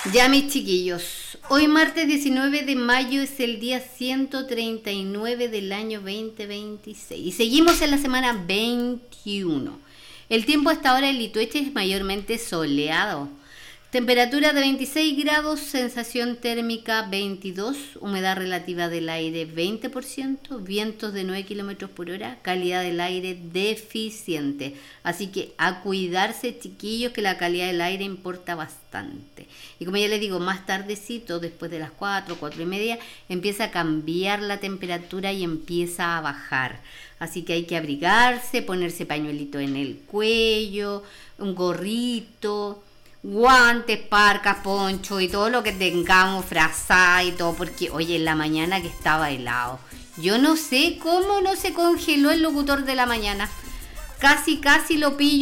Ya mis chiquillos, hoy martes 19 de mayo es el día 139 del año 2026 y seguimos en la semana 21. El tiempo hasta ahora en Litueche es mayormente soleado. Temperatura de 26 grados, sensación térmica 22, humedad relativa del aire 20%, vientos de 9 km por hora, calidad del aire deficiente. Así que a cuidarse, chiquillos, que la calidad del aire importa bastante. Y como ya les digo, más tardecito, después de las 4, 4 y media, empieza a cambiar la temperatura y empieza a bajar. Así que hay que abrigarse, ponerse pañuelito en el cuello, un gorrito, guantes, parcas, poncho y todo lo que tengamos, frazada y todo, porque oye, en la mañana que estaba helado, yo no sé cómo no se congeló el locutor de la mañana, casi lo pillo